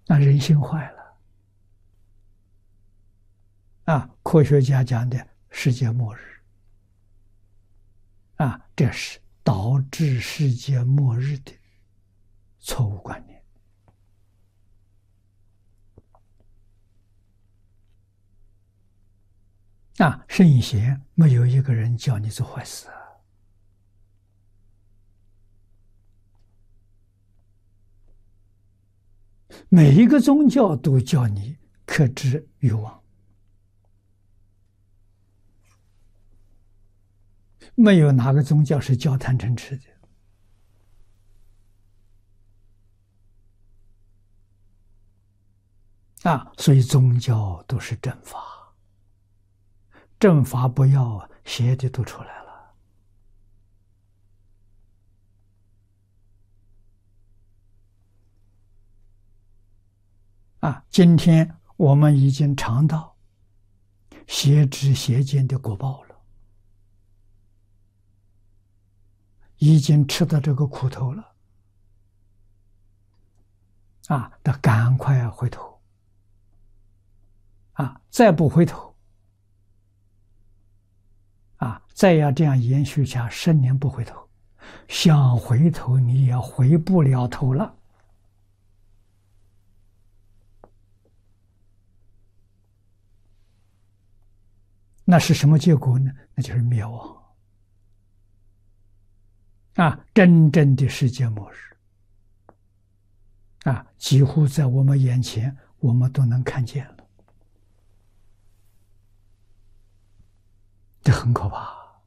那人心坏了啊！科学家讲的世界末日啊，这是导致世界末日的错误观念啊！圣贤没有一个人叫你做坏事啊！每一个宗教都叫你克制欲望，没有哪个宗教是教贪嗔痴的啊！所以宗教都是正法，正法不要啊，邪的都出来了。啊，今天我们已经尝到邪知邪见的果报了，已经吃到这个苦头了。啊，得赶快回头。啊，再不回头，啊，再要这样延续下10年不回头，想回头你也回不了头了。那是什么结果呢？那就是灭亡啊！真正的世界末日啊，几乎在我们眼前，我们都能看见了，这很可怕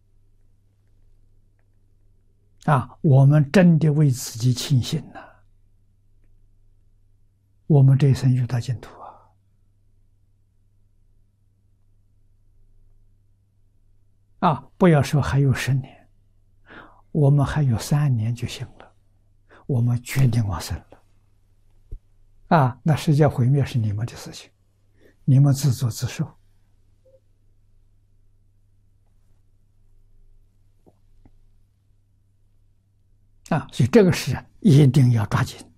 啊！我们真的为自己庆幸呢，我们这一生遇到净土啊！不要说还有10年，我们还有3年就行了，我们决定往生了啊！那世界毁灭是你们的事情，你们自作自受啊！所以这个事一定要抓紧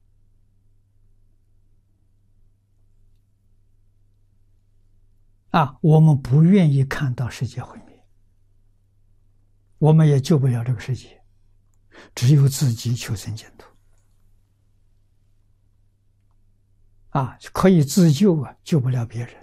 啊！我们不愿意看到世界毁灭，我们也救不了这个世界，只有自己求生净土啊！可以自救啊，救不了别人。